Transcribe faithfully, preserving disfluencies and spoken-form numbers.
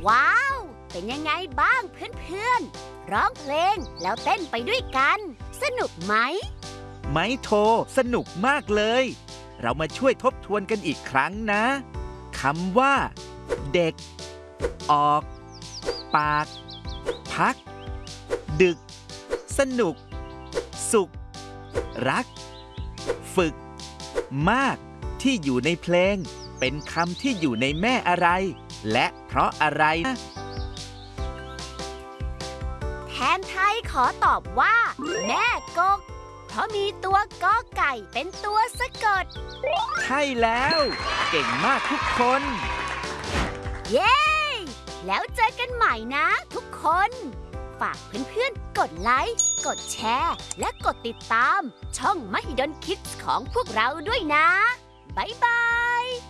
ว้าว เป็นยังไงบ้างเพื่อนๆ ร้องเพลงแล้วเต้นไปด้วยกัน สนุกไหมไม้โทสนุกมากเลย เรามาช่วยทบทวนกันอีกครั้งนะคำว่า เด็ก ออก ปาก พัก ดึก สนุก สุข รัก ฝึก มาก ที่อยู่ในเพลงเป็นคำที่อยู่ในแม่อะไร และเพราะอะไรนะแทนไทยขอตอบว่า แม่กก เพราะมีตัวกอไก่เป็นตัวสะกดใช่แล้ว เก่งมากทุกคนเย้ แล้วเจอกันใหม่นะทุกคน ฝากเพื่อนๆ กดไลค์ กดแชร์ และกดติดตามช่อง Mahidol Kids ของพวกเราด้วยนะ บ๊ายบาย